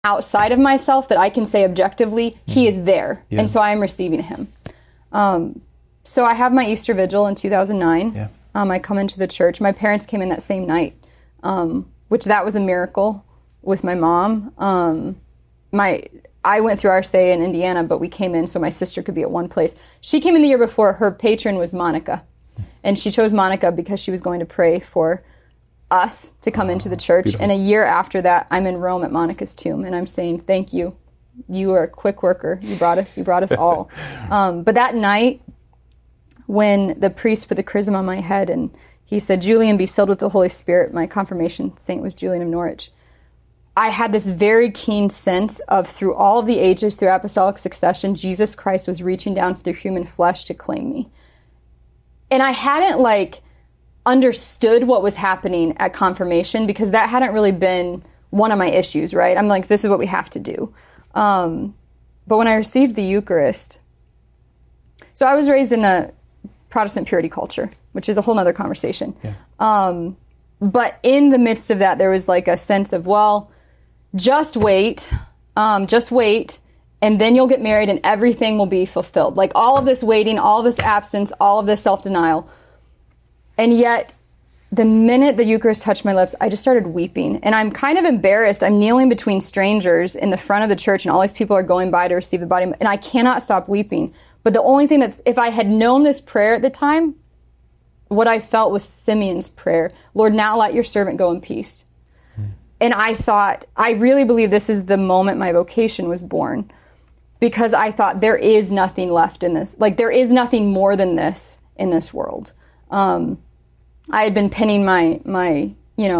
outside of myself that I can say objectively, he is there. Yeah. And so I am receiving him. So I have my Easter Vigil in 2009. Yeah. I come into the church. My parents came in that same night, which that was a miracle with my mom. I went through RSA in Indiana, but we came in so my sister could be at one place. She came in the year before. Her patron was Monica. And she chose Monica because she was going to pray for us to come into the church. Beautiful. And a year after that, I'm in Rome at Monica's tomb, and I'm saying, thank you. You are a quick worker. You brought us all. But that night, when the priest put the chrism on my head, and he said, Julian, be filled with the Holy Spirit. My confirmation saint was Julian of Norwich. I had this very keen sense of, through all of the ages, through apostolic succession, Jesus Christ was reaching down through human flesh to claim me. And I hadn't, understood what was happening at confirmation, because that hadn't really been one of my issues, right? I'm like, this is what we have to do. But when I received the Eucharist, so I was raised in the Protestant purity culture, which is a whole nother conversation. Yeah. But in the midst of that, there was a sense of, well, just wait, and then you'll get married and everything will be fulfilled. All of this waiting, all this abstinence, all of this self-denial. And yet, the minute the Eucharist touched my lips, I just started weeping. And I'm kind of embarrassed. I'm kneeling between strangers in the front of the church, and all these people are going by to receive the body. And I cannot stop weeping. But the only thing if I had known this prayer at the time, what I felt was Simeon's prayer. Lord, now let your servant go in peace. And I thought, I really believe this is the moment my vocation was born. Because I thought, there is nothing left in this. There is nothing more than this in this world. I had been pinning my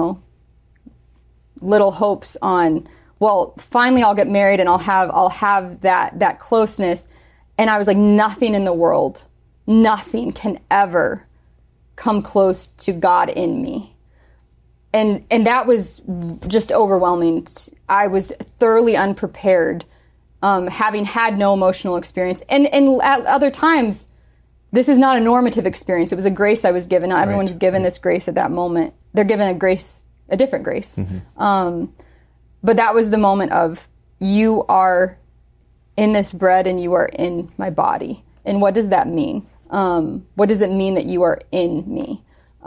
little hopes on, well, finally I'll get married and I'll have that closeness. And I was like, nothing in the world, nothing can ever come close to God in me. And that was just overwhelming. I was thoroughly unprepared, having had no emotional experience. And at other times, this is not a normative experience. It was a grace I was given. Not everyone's given this grace at that moment. They're given a different grace. Mm-hmm. But that was the moment of, you are in this bread and you are in my body. And what does that mean? What does it mean that you are in me?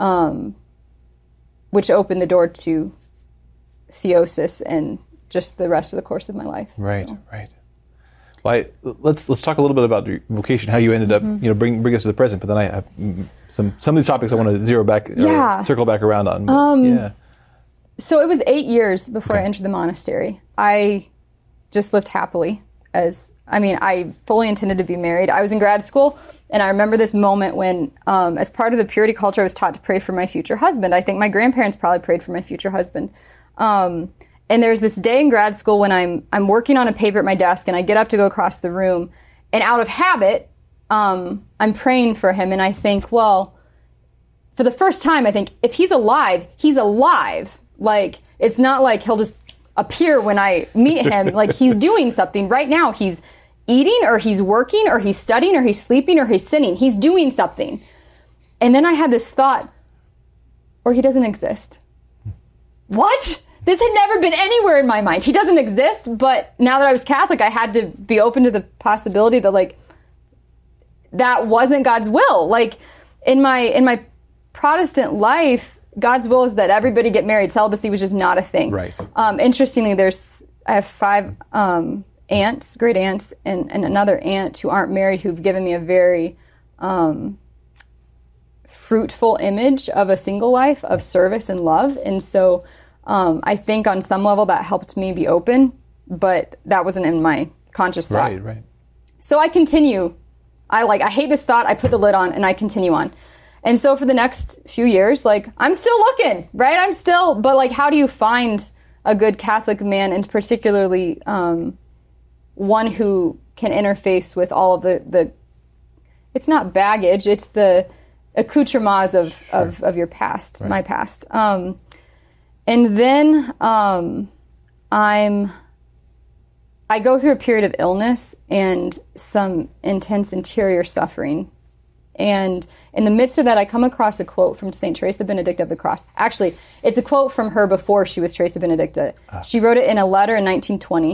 Which opened the door to theosis and just the rest of the course of my life. Right. Well, let's talk a little bit about your vocation, how you ended up, bring us to the present. But then I have some of these topics I want to circle back around on. So it was 8 years before I entered the monastery. I just lived happily. I fully intended to be married. I was in grad school, and I remember this moment when, as part of the purity culture, I was taught to pray for my future husband. I think my grandparents probably prayed for my future husband. And there's this day in grad school when I'm working on a paper at my desk, and I get up to go across the room, and out of habit, I'm praying for him, and I think, well, for the first time, I think, if he's alive, he's alive. It's not like he'll just appear when I meet him. He's doing something right now. He's eating, or he's working, or he's studying, or he's sleeping, or he's sinning. He's doing something. And then I had this thought, or he doesn't exist. What? This had never been anywhere in my mind. He doesn't exist, but now that I was Catholic, I had to be open to the possibility that, that wasn't God's will. In my Protestant life, God's will is that everybody get married. Celibacy was just not a thing. Right. Interestingly, I have 5 aunts, great aunts, and another aunt who aren't married, who've given me a very fruitful image of a single life of service and love. And so I think on some level that helped me be open, but that wasn't in my conscious thought. Right. So I continue. I hate this thought. I put the lid on and I continue on. And so for the next few years, I'm still looking, right? But how do you find a good Catholic man, and particularly one who can interface with all of the it's not baggage, it's the accoutrements of your past, my past. And then I go through a period of illness and some intense interior suffering And in the midst of that, I come across a quote from St. Teresa Benedicta of the Cross. Actually, it's a quote from her before she was Teresa Benedicta. She wrote it in a letter in 1920.